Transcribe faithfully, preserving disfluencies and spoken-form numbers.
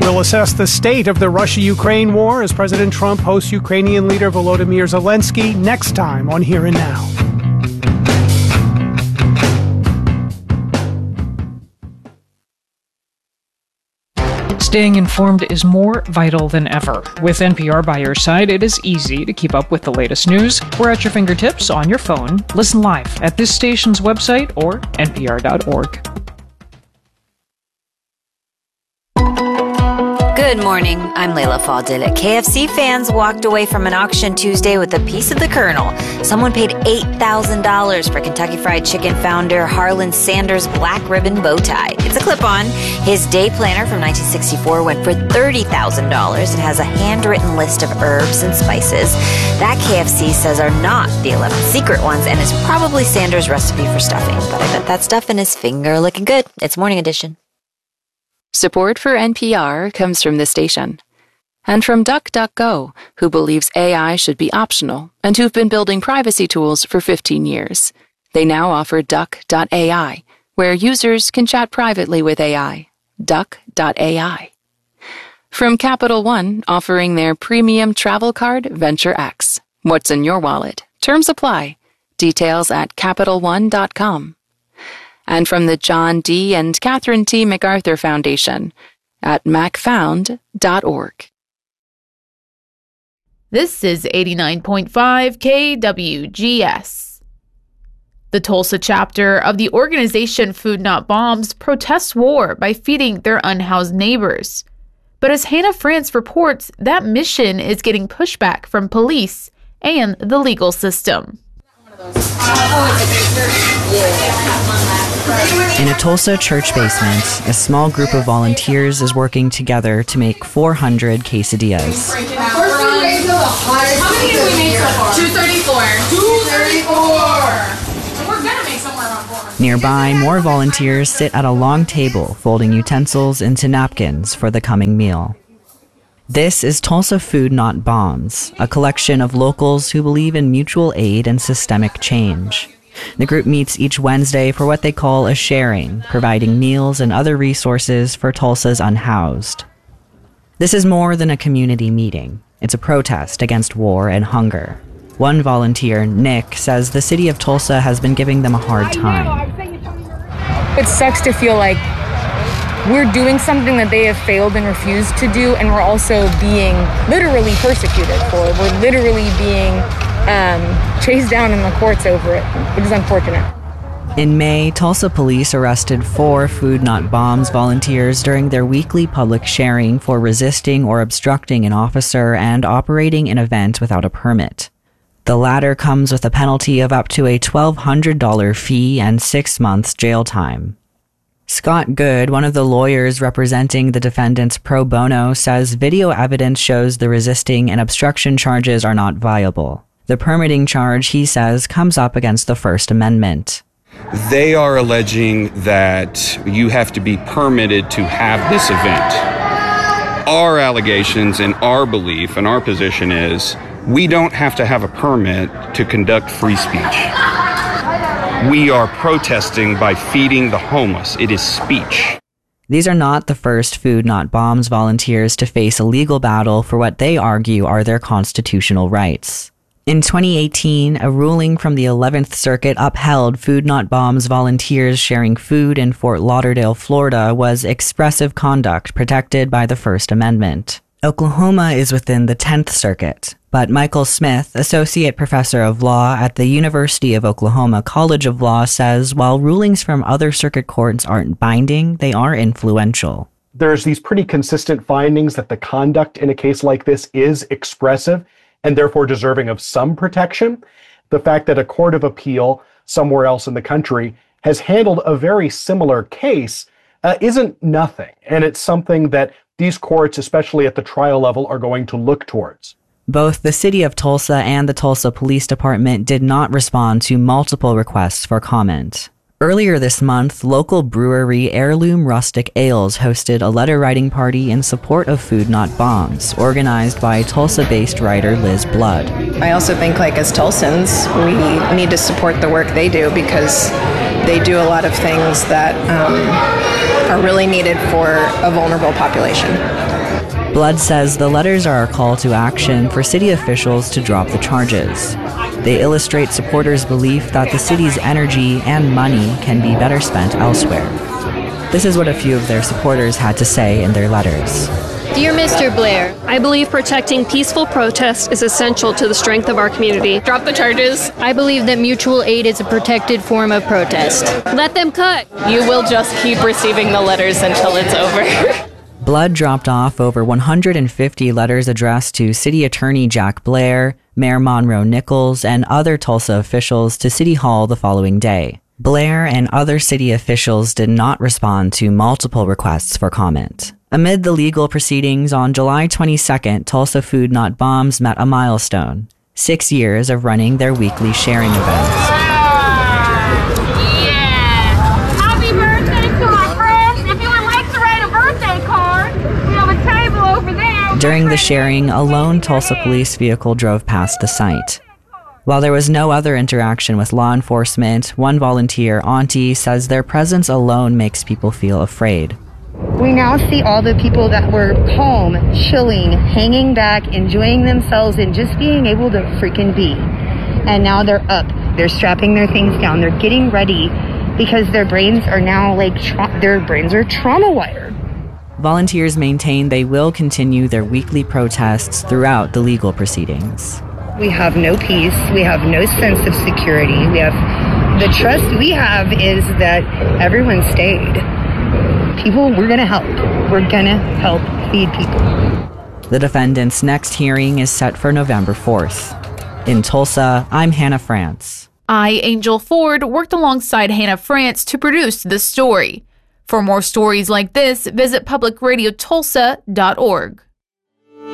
We'll assess the state of the Russia-Ukraine war as President Trump hosts Ukrainian leader Volodymyr Zelensky next time on Here and Now. Staying informed is more vital than ever. With N P R by your side, it is easy to keep up with the latest news. We're at your fingertips on your phone. Listen live at this station's website or N P R dot org. Good morning. I'm Layla Fadil. K F C fans walked away from an auction Tuesday with a piece of the kernel. Someone paid eight thousand dollars for Kentucky Fried Chicken founder Harlan Sanders' black ribbon bow tie. It's a clip-on. His day planner from nineteen sixty-four went for thirty thousand dollars and has a handwritten list of herbs and spices that K F C says are not the eleven secret ones and is probably Sanders' recipe for stuffing. But I bet that stuff in his finger looking good. It's Morning Edition. Support for N P R comes from this station. And from DuckDuckGo, who believes A I should be optional and who've been building privacy tools for fifteen years. They now offer Duck dot A I, where users can chat privately with A I. Duck dot A I. From Capital One, offering their premium travel card, Venture X. What's in your wallet? Terms apply. Details at Capital One dot com. And from the John D. and Catherine T. MacArthur Foundation at mac found dot org. This is eighty-nine point five K W G S. The Tulsa chapter of the organization Food Not Bombs protests war by feeding their unhoused neighbors. But as Hannah France reports, that mission is getting pushback from police and the legal system. In a Tulsa church basement, a small group of volunteers is working together to make four hundred quesadillas. How many have we made so far? two thirty-four. two thirty-four! We're gonna make somewhere around four hundred. Nearby, more volunteers sit at a long table, folding utensils into napkins for the coming meal. This is Tulsa Food Not Bombs, a collection of locals who believe in mutual aid and systemic change. The group meets each Wednesday for what they call a sharing, providing meals and other resources for Tulsa's unhoused. This is more than a community meeting. It's a protest against war and hunger. One volunteer, Nick, says the city of Tulsa has been giving them a hard time. It sucks to feel like we're doing something that they have failed and refused to do, and we're also being literally persecuted for it. We're literally being um, chased down in the courts over it, which is unfortunate. In May, Tulsa police arrested four Food Not Bombs volunteers during their weekly public sharing for resisting or obstructing an officer and operating an event without a permit. The latter comes with a penalty of up to a twelve hundred dollars fee and six months jail time. Scott Good, one of the lawyers representing the defendants pro bono, says video evidence shows the resisting and obstruction charges are not viable. The permitting charge, he says, comes up against the First Amendment. They are alleging that you have to be permitted to have this event. Our allegations and our belief and our position is we don't have to have a permit to conduct free speech. We are protesting by feeding the homeless. It is speech. These are not the first Food Not Bombs volunteers to face a legal battle for what they argue are their constitutional rights. In twenty eighteen, a ruling from the eleventh Circuit upheld Food Not Bombs volunteers sharing food in Fort Lauderdale, Florida was expressive conduct protected by the First Amendment. Oklahoma is within the tenth Circuit, but Michael Smith, Associate Professor of Law at the University of Oklahoma College of Law, says while rulings from other circuit courts aren't binding, they are influential. There's these pretty consistent findings that the conduct in a case like this is expressive and therefore deserving of some protection. The fact that a court of appeal somewhere else in the country has handled a very similar case uh, isn't nothing. And it's something that these courts, especially at the trial level, are going to look towards. Both the City of Tulsa and the Tulsa Police Department did not respond to multiple requests for comment. Earlier this month, local brewery Heirloom Rustic Ales hosted a letter-writing party in support of Food Not Bombs, organized by Tulsa-based writer Liz Blood. I also think, like, as Tulsans, we need to support the work they do because they do a lot of things that um, are really needed for a vulnerable population. Blood says the letters are a call to action for city officials to drop the charges. They illustrate supporters' belief that the city's energy and money can be better spent elsewhere. This is what a few of their supporters had to say in their letters. Dear Mister Blair, I believe protecting peaceful protest is essential to the strength of our community. Drop the charges. I believe that mutual aid is a protected form of protest. Let them cut. You will just keep receiving the letters until it's over. Blood dropped off over one hundred fifty letters addressed to City Attorney Jack Blair, Mayor Monroe Nichols, and other Tulsa officials to City Hall the following day. Blair and other city officials did not respond to multiple requests for comment. Amid the legal proceedings, on July twenty-second, Tulsa Food Not Bombs met a milestone: six years of running their weekly sharing events. Happy birthday to my friends. If you would like to write a birthday card, we have a table over there. During the sharing, a lone Tulsa police vehicle drove past the site. While there was no other interaction with law enforcement, one volunteer, Auntie, says their presence alone makes people feel afraid. We now see all the people that were home, chilling, hanging back, enjoying themselves, and just being able to freaking be. And now they're up. They're strapping their things down. They're getting ready because their brains are now like, tra- their brains are trauma wired. Volunteers maintain they will continue their weekly protests throughout the legal proceedings. We have no peace. We have no sense of security. We have the trust we have is that everyone stayed. People, we're going to help. We're going to help feed people. The defendant's next hearing is set for November fourth. In Tulsa, I'm Hannah France. I, Angel Ford, worked alongside Hannah France to produce this story. For more stories like this, visit public radio tulsa dot org.